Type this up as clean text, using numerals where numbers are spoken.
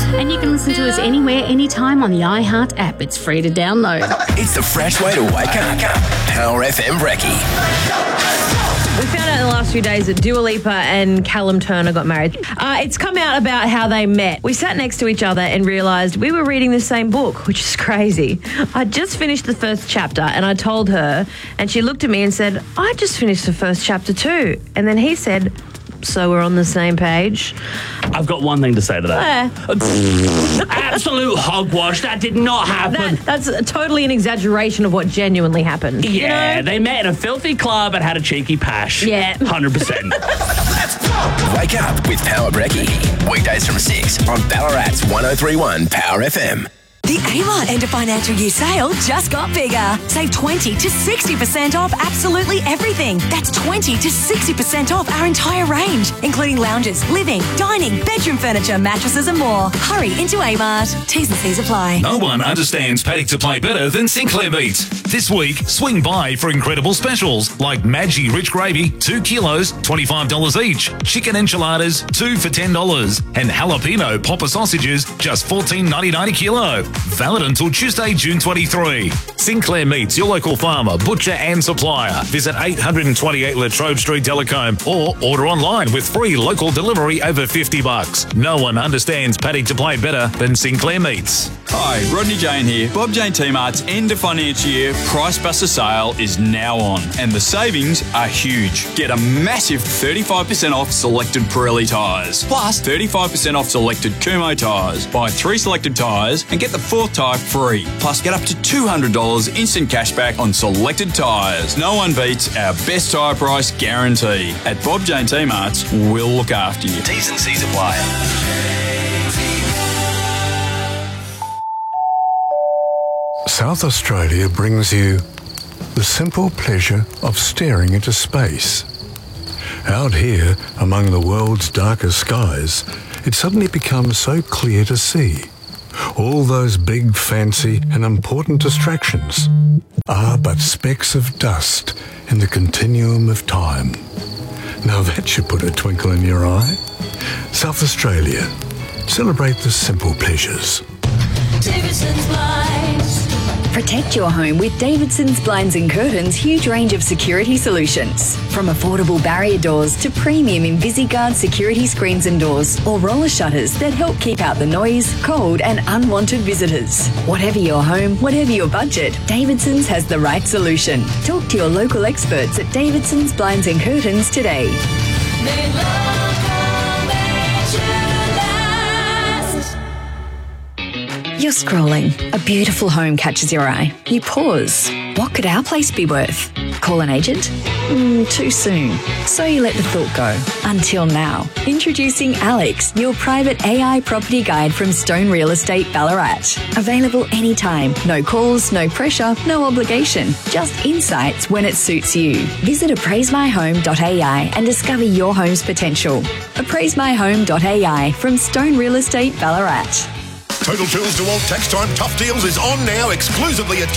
And you can listen to us anywhere, anytime on the iHeart app. It's free to download. It's the fresh way to wake up. Power FM Brekkie. We found out in the last few days that Dua Lipa and Callum Turner got married. It's come out about how they met. We sat next to each other and realised we were reading the same book, which is crazy. I just finished the first chapter and I told her, and she looked at me and said, I just finished the first chapter too. And then he said, so we're on the same page. I've got one thing to say to that. Absolute hogwash. That did not happen. That's totally an exaggeration of what genuinely happened. Yeah, they met in a filthy club and had a cheeky pash. Yeah. 100%. Let's go. Wake up with Power Brekkie. Weekdays from 6 on Ballarat's 103.1 Power FM. The Amart End of Financial Year sale just got bigger. Save 20 to 60% off absolutely everything. That's 20 to 60% off our entire range, including lounges, living, dining, bedroom furniture, mattresses and more. Hurry into Amart. T's and C's apply. No one understands paddock to play better than Sinclair Meats. This week, swing by for incredible specials like Maggi Rich Gravy, 2 kilos, $25 each. Chicken enchiladas, 2 for $10. And jalapeno popper sausages, just $14.99 a kilo. Valid until Tuesday, June 23. Sinclair Meats, your local farmer, butcher and supplier. Visit 828 Latrobe Street, Delacombe, or order online with free local delivery over $50. No one understands paddock to play better than Sinclair Meats. Hi, Rodney Jane here. Bob Jane T-Mart's end of financial year Price Buster sale is now on, and the savings are huge. Get a massive 35% off selected Pirelli tyres, plus 35% off selected Kumho tyres. Buy 3 selected tyres and get the 4th tyre free, plus get up to $200 instant cashback on selected tyres. No one beats our best tyre price guarantee. At Bob Jane T-Mart's, we'll look after you. T's and C's apply. South Australia brings you the simple pleasure of staring into space. Out here, among the world's darkest skies, it suddenly becomes so clear to see. All those big, fancy and important distractions are but specks of dust in the continuum of time. Now that should put a twinkle in your eye. South Australia. Celebrate the simple pleasures. Davidson's Blinds. Protect your home with Davidson's Blinds and Curtains' huge range of security solutions. From affordable barrier doors to premium InvisiGuard security screens and doors, or roller shutters that help keep out the noise, cold and unwanted visitors. Whatever your home, whatever your budget, Davidson's has the right solution. Talk to your local experts at Davidson's Blinds and Curtains today. You're scrolling. A beautiful home catches your eye. You pause. What could our place be worth? Call an agent? Too soon. So you let the thought go. Until now. Introducing Alex, your private AI property guide from Stone Real Estate Ballarat. Available anytime. No calls, no pressure, no obligation. Just insights when it suits you. Visit appraisemyhome.ai and discover your home's potential. Appraisemyhome.ai from Stone Real Estate Ballarat. Total Tools to all tax time tough deals is on now exclusively at